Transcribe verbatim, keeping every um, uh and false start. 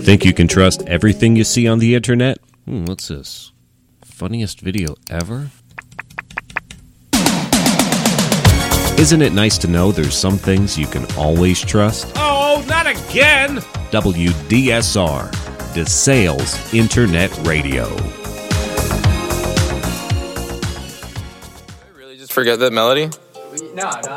Think you can trust everything you see on the internet? Hmm, what's this? Funniest video ever? Isn't it nice to know there's some things you can always trust? Oh, not again! W D S R, DeSales Internet Radio. Did I really just forget that melody? No, no.